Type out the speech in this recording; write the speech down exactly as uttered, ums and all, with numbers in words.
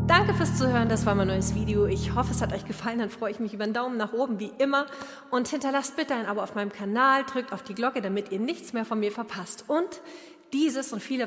Danke fürs Zuhören, das war mein neues Video. Ich hoffe, es hat euch gefallen, dann freue ich mich über einen Daumen nach oben, wie immer. Und hinterlasst bitte ein Abo auf meinem Kanal, drückt auf die Glocke, damit ihr nichts mehr von mir verpasst. Und dieses und viele